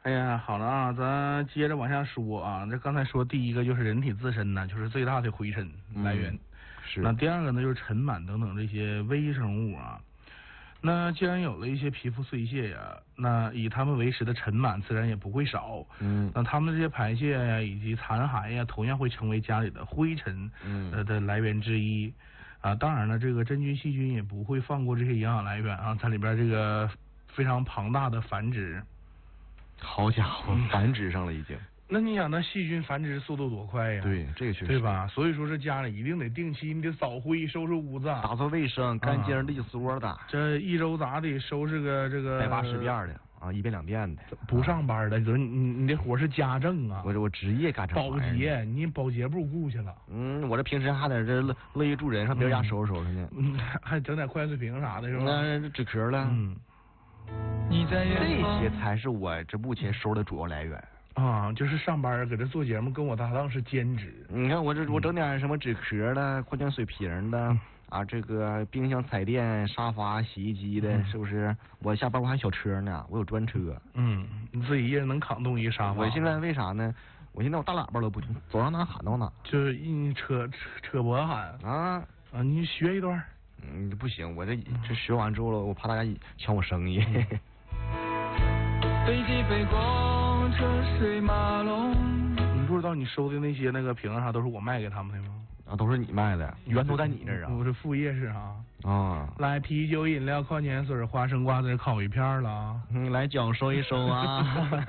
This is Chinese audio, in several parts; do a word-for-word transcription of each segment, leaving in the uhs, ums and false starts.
哎呀，好了啊，咱接着往下说啊。这刚才说第一个就是人体自身呢，就是最大的灰尘来源。 嗯、是。 那第二个呢，就是尘螨等等这些微生物啊。那既然有了一些皮肤碎屑呀，那以它们为食的尘螨自然也不会少。 嗯。 那它们这些排泄呀以及残骸呀，同样会成为家里的灰尘呃的来源之一。啊，当然了，这个真菌细菌也不会放过这些营养来源啊，在里边这个非常庞大的繁殖。 好家伙，繁殖上了已经。 那你想，那细菌繁殖速度多快呀？ 对，这个确实， 对吧？所以说，这家里一定得定期你得扫灰、收拾屋子， 打扫卫生，干净利索的。 这一周咋得收拾个这个百八十遍的啊，一遍两遍的。 不上班的，你说你你这活是家政啊？ 我这我职业干成保洁，你保洁部雇去了。 嗯，我这平时还在这乐乐意助人，上别人家收拾收拾呢。 嗯，还整点快脆瓶啥的，是吧？ 那止壳了。 嗯。 这些才是我这目前收入的主要来源啊，就是上班搁这做节目，跟我搭档是兼职。 你看我这我整点什么纸壳的、矿泉水瓶的、嗯、啊，这个冰箱、彩电、沙发、洗衣机的，嗯、是不是？我下班我还有小车呢，我有专车。 嗯，你自己一人能扛动一沙发。 我现在为啥呢？我现在我大喇叭都不听，走到哪喊到哪。 就是一扯扯扯脖子喊啊啊！你学一段。 嗯，不行，我这这学完之后了，我怕大家抢我生意。 飞机飞过车水马龙。你不知道你收的那些那个瓶啥都是我卖给他们的吗？ 啊，都是你卖的，源头在你这儿啊。 我是副业是啥？ 啊， 来啤酒、饮料、矿泉水、花生瓜子、烤鱼片了。 嗯，来奖收一收啊。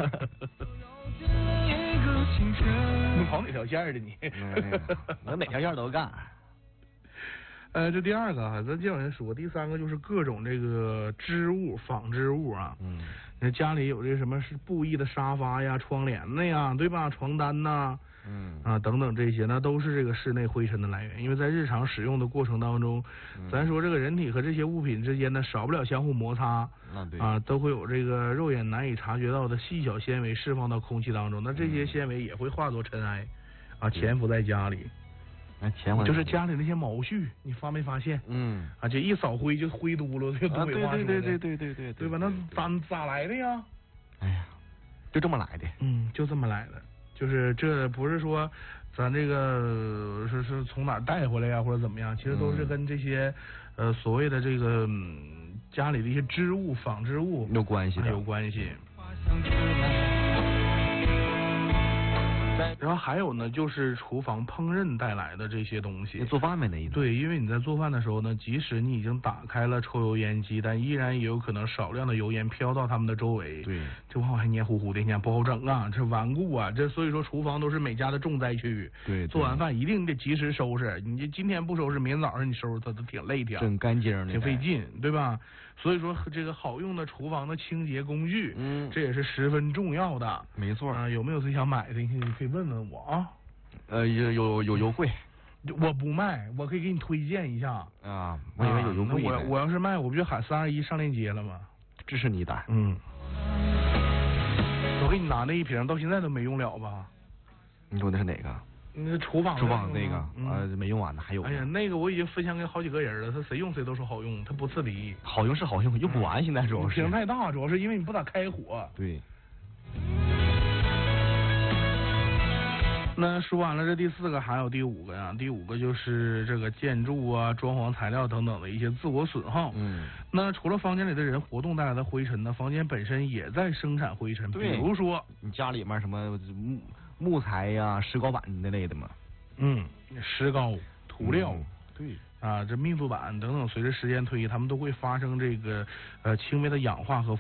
你跑哪条线的你？ 我哪条线都干。 呃，这第二个哈，咱接往下说。第三个就是各种这个织物、纺织物啊。 嗯。 那家里有这个什么是布艺的沙发呀、窗帘子呀，对吧？床单呐， 嗯啊等等这些，那都是这个室内灰尘的来源。因为在日常使用的过程当中， 嗯、 咱说这个人体和这些物品之间呢，少不了相互摩擦。 那对。 啊，都会有这个肉眼难以察觉到的细小纤维释放到空气当中。那这些纤维也会化作尘埃，啊，潜伏在家里。 那前就是家里那些毛絮，你发没发现？ 嗯， 啊，这一扫灰就灰嘟噜，就东北话说的， 对对对对对对对吧？那咋咋来的呀？ 哎呀，就这么来的。 嗯，就这么来的，就是这不是说咱这个是是从哪带回来呀，或者怎么样？其实都是跟这些、嗯、呃所谓的这个、嗯、家里的一些织物、纺织物有关系的， 有关系。然后还有呢，就是厨房烹饪带来的这些东西。 做饭呗那一对，因为你在做饭的时候呢，即使你已经打开了抽油烟机，但依然也有可能少量的油烟飘到他们的周围。 对， 这往往还黏糊糊的，你看不好整啊，这顽固啊，这所以说厨房都是每家的重灾区。 对， 做完饭一定得及时收拾，你这今天不收拾，明天早上你收拾它都挺累挺。 整干净的， 挺费劲，对吧？所以说这个好用的厨房的清洁工具， 嗯， 这也是十分重要的。 没错啊，有没有谁想买的？你可以问问我啊。 呃，有有有优惠， 我不卖，我可以给你推荐一下。 啊，我以为有优惠、 啊、我我要是卖，我不就喊三二一上链接了吗？ 支持你的。 嗯。我给你拿那一瓶，到现在都没用了吧？ 你说的是哪个？ 那厨房厨房那个， 嗯、 呃，没用完呢，还有。 哎呀，那个我已经分享给好几个人了，他谁用谁都说好用，他不刺鼻。 好用是好用，用不完，现在主要是。 瓶太大，主要是因为你不咋开火。 对。 那说完了这第四个，还有第五个呀。第五个就是这个建筑啊、装潢材料等等的一些自我损耗。 嗯。 那除了房间里的人活动带来的灰尘呢，房间本身也在生产灰尘。 对。 比如说你家里面什么木木材呀、石膏板那类的嘛。 嗯，石膏、涂料。 嗯、对。 啊，这密度板等等，随着时间推移，它们都会发生这个呃轻微的氧化和